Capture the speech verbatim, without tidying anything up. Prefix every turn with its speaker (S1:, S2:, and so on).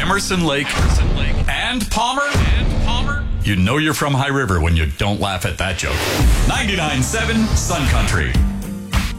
S1: Emerson Lake, Emerson Lake, and Palmer, and Palmer. You know you're from High River when you don't laugh at that joke. ninety-nine point seven Sun Country.